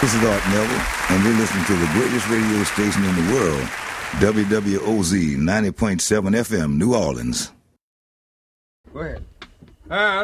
This is Art Melville, and you're listening to the greatest radio station in the world, WWOZ 90.7 FM, New Orleans. Go ahead.